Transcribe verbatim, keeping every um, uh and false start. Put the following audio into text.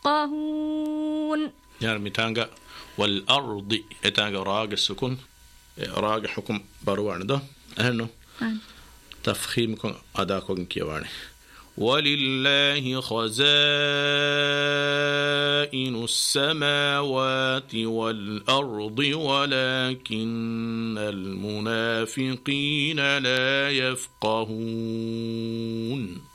يفقهون. يعني متانجا والأرض إتانجا راج السكون راج حكم بروان ده أهنو تفخيمكم أداكم كيواني. ولله خزائن السماوات والأرض ولكن المنافقين لا يفقهون.